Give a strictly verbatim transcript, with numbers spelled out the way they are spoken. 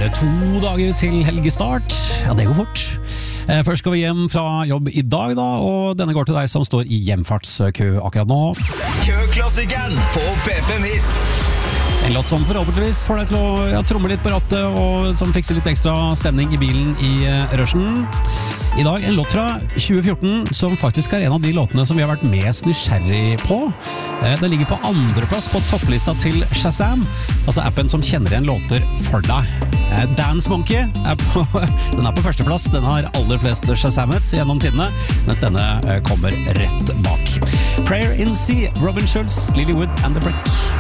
bare to dager til helgestart. Ja, det går fort. Først skal vi hjem fra jobb i dag da, og denne går til deg som står i hjemfartskø akkurat nå. Køklassikeren på P fem Hits. En låt som forhåpentligvis får deg til å ja, tromme litt på rattet, og som fikser litt ekstra stemning i bilen i uh, rushen. I dag en låt fra tjue fjorten som faktisk er en av de låtene som vi har vært mest nysgjerrig på. Uh, den ligger på andreplass på topplista til Shazam, altså appen som kjenner igjen låter for deg. Uh, Dance Monkey er på, den er på førsteplass, den har aller flest Shazamet gjennom tidene, mens denne uh, kommer rett bak. Prayer in Sea, Robin Schulz, Lilywood and the Brick.